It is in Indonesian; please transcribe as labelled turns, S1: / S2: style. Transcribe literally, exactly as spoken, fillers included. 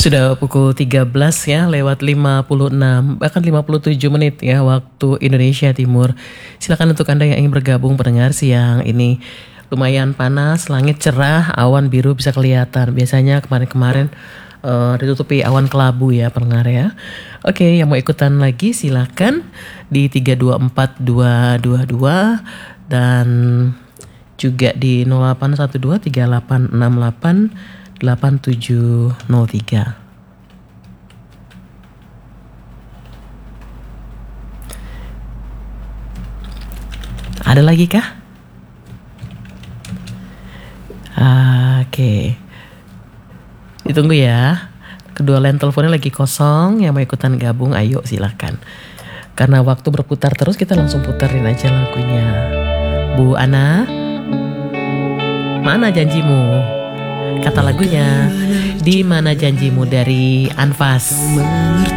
S1: Sudah pukul tiga belas ya, lewat lima puluh enam, bahkan lima puluh tujuh menit ya waktu Indonesia Timur. Silakan untuk Anda yang ingin bergabung pendengar siang ini. Lumayan panas, langit cerah, awan biru bisa kelihatan. Biasanya kemarin-kemarin uh, ditutupi awan kelabu ya pendengar ya. Oke, yang mau ikutan lagi silakan di tiga dua empat dua dua dua dan juga di nol delapan satu dua tiga delapan enam delapan delapan tujuh nol tiga. Ada lagi kah? Oke. Ditunggu ya. Kedua line teleponnya lagi kosong. Yang mau ikutan gabung ayo silakan. Karena waktu berputar terus kita langsung puterin aja lagunya. Bu Ana, mana janjimu? Kata lagunya, di mana janjimu dari Anfas.